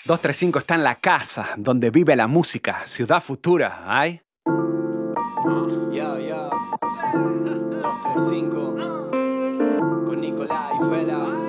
235 está en la casa donde vive la música, Ciudad Futura, ¿ay? Ya, ya. 235 con Nicolás y Fela.